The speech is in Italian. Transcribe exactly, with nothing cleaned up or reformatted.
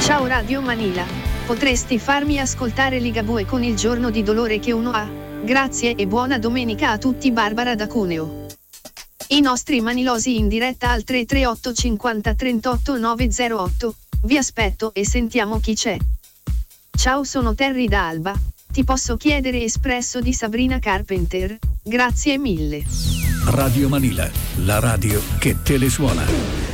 Ciao Radio Manila, potresti farmi ascoltare Ligabue con il giorno di dolore che uno ha? Grazie e buona domenica a tutti. Barbara da Cuneo. I nostri manilosi in diretta al tre tre otto cinquanta trentotto novecentotto, vi aspetto e sentiamo chi c'è. Ciao, sono Terry da Alba, ti posso chiedere Espresso di Sabrina Carpenter? Grazie mille. Radio Manila, la radio che te le suona.